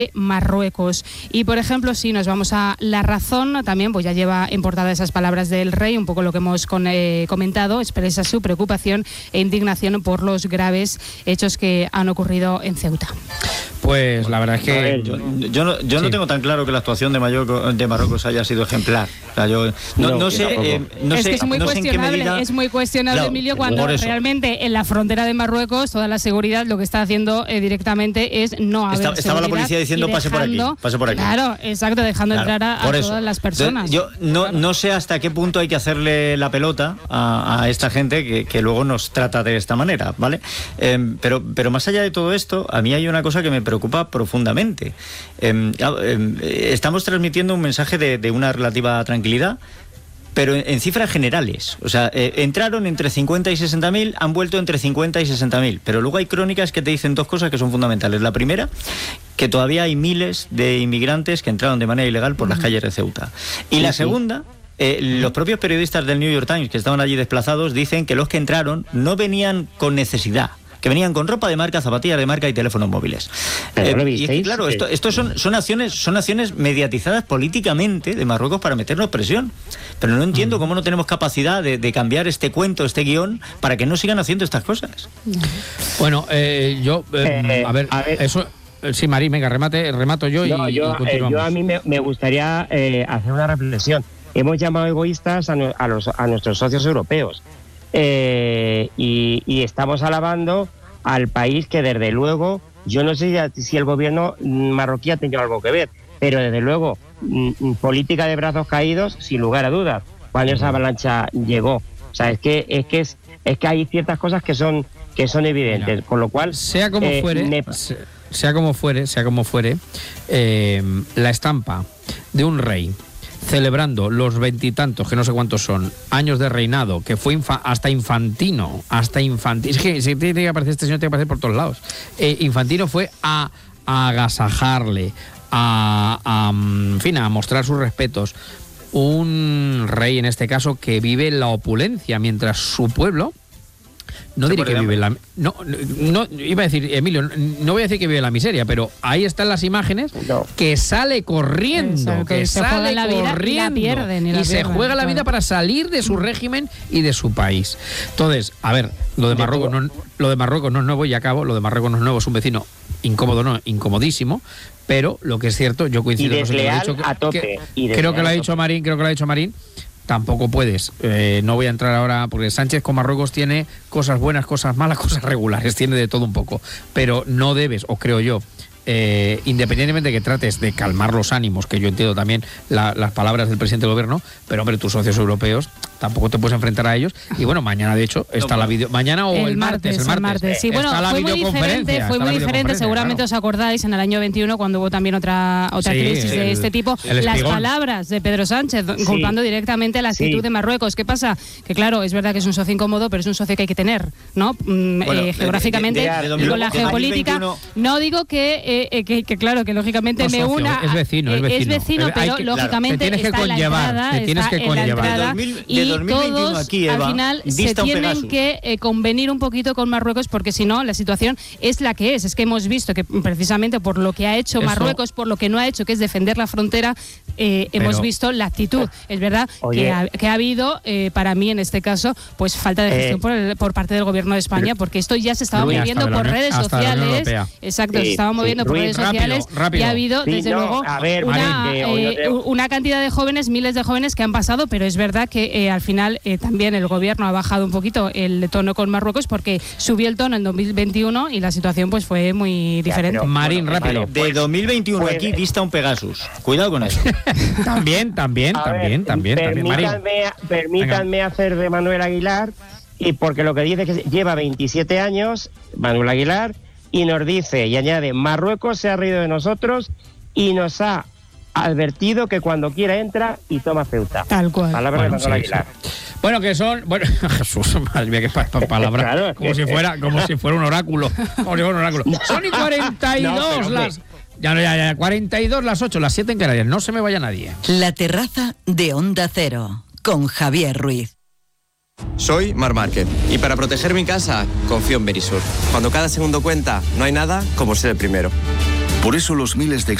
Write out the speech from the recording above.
Marruecos. Y por ejemplo, si nos vamos a La Razón, también pues ya lleva en portada esas palabras del rey, un poco lo que hemos comentado, expresa su preocupación e indignación por los graves hechos que han ocurrido en Ceuta. Pues la verdad es que yo no tengo tan claro que la actuación de Marruecos haya sido ejemplar. O sea, yo no sé, es que es muy cuestionable, medida... es muy cuestionable, claro, Emilio, cuando realmente en la frontera de Marruecos toda la seguridad lo que está haciendo directamente es no haber seguridad. Estaba la policía diciendo pase por aquí. Claro, exacto, dejando entrar a todas las personas. Entonces, yo no sé hasta qué punto hay que hacerle la pelota a esta gente que luego nos trata de esta manera, ¿vale? Pero más allá de todo esto, a mí hay una cosa que me preocupa profundamente. Estamos transmitiendo un mensaje de una relativa tranquilidad, pero en cifras generales. O sea, entraron entre 50 y 60.000, han vuelto entre 50 y 60.000. Pero luego hay crónicas que te dicen dos cosas que son fundamentales. La primera, que todavía hay miles de inmigrantes que entraron de manera ilegal por las calles de Ceuta. Y la segunda... los propios periodistas del New York Times que estaban allí desplazados dicen que los que entraron no venían con necesidad, que venían con ropa de marca, zapatillas de marca y teléfonos móviles. Y es que, claro, esto son acciones mediatizadas políticamente de Marruecos para meternos presión. Pero no entiendo cómo no tenemos capacidad de cambiar este cuento, este guión, para que no sigan haciendo estas cosas. Bueno, a ver, eso... Sí, Marín, venga, remato yo y continuamos. Yo a mí me gustaría hacer una reflexión. Hemos llamado egoístas a nuestros socios europeos y estamos alabando al país que desde luego, yo no sé si el gobierno marroquí ha tenido algo que ver, pero desde luego política de brazos caídos sin lugar a dudas cuando esa avalancha llegó. O sea, es que hay ciertas cosas que son evidentes. Mira, con lo cual sea como fuere, la estampa de un rey celebrando los veintitantos, que no sé cuántos son, años de reinado, que fue hasta Infantino. Es que si tiene que aparecer este señor, tiene que aparecer por todos lados. Infantino fue a agasajarle, a mostrar sus respetos. Un rey, en este caso, que vive en la opulencia, mientras su pueblo... No diré que vive en la... No, iba a decir, Emilio, no voy a decir que vive en la miseria, pero ahí están las imágenes que sale corriendo, y se juega la vida para salir de su régimen y de su país. Entonces, a ver, lo de Marruecos no es nuevo, y acabo, lo de Marruecos no es nuevo, es un vecino incomodísimo, pero lo que es cierto, yo coincido con lo que ha dicho, creo que lo ha dicho Marín, tampoco puedes, no voy a entrar ahora, porque Sánchez con Marruecos tiene cosas buenas, cosas malas, cosas regulares, tiene de todo un poco, pero no debes, o creo yo, independientemente de que trates de calmar los ánimos, que yo entiendo también las palabras del presidente del gobierno, pero hombre, tus socios europeos tampoco te puedes enfrentar a ellos. Y bueno, mañana de hecho está la video, mañana o el martes. Sí, bueno, fue muy diferente, seguramente os acordáis en el año 21 cuando hubo también otra crisis de este tipo, las palabras de Pedro Sánchez culpando directamente la actitud de Marruecos. ¿Qué pasa? Que claro, es verdad que es un socio incómodo, pero es un socio que hay que tener, ¿no? Geográficamente y con la geopolítica. No digo que claro, que lógicamente me una. Es vecino, pero lógicamente está en la entrada. Y todos aquí, Eva, al final se tienen que convenir un poquito con Marruecos, porque si no la situación es la que es. Es que hemos visto que precisamente por lo que ha hecho Marruecos, por lo que no ha hecho, que es defender la frontera, hemos visto la actitud. Es verdad que ha habido, para mí en este caso, pues falta de gestión por parte del gobierno de España, porque esto ya se estaba moviendo por redes sociales. Exacto, se estaba moviendo por redes sociales y ha habido, desde luego, una cantidad de jóvenes, miles de jóvenes que han pasado, pero es verdad que al final también el gobierno ha bajado un poquito el tono con Marruecos, porque subió el tono en 2021 y la situación pues fue muy diferente. Marín, rápido. De 2021 aquí dista un Pegasus. Cuidado con eso. También, Marín. Permítanme hacer de Manuel Aguilar, y porque lo que dice es que lleva 27 años, Manuel Aguilar, y nos dice y añade: Marruecos se ha reído de nosotros y nos ha advertido que cuando quiera entra y toma Ceuta. Tal cual. Palabras de Manuel Aguilar. Bueno, que son... Bueno, Jesús, madre mía, qué palabras. Claro, como si fuera un oráculo. Son y 42 las... Ya, 42 las 8, las 7 en Canarias. No se me vaya nadie. La terraza de Onda Cero, con Javier Ruiz. Soy Marc Márquez y para proteger mi casa confío en Verisur. Cuando cada segundo cuenta, no hay nada como ser el primero. Por eso los miles de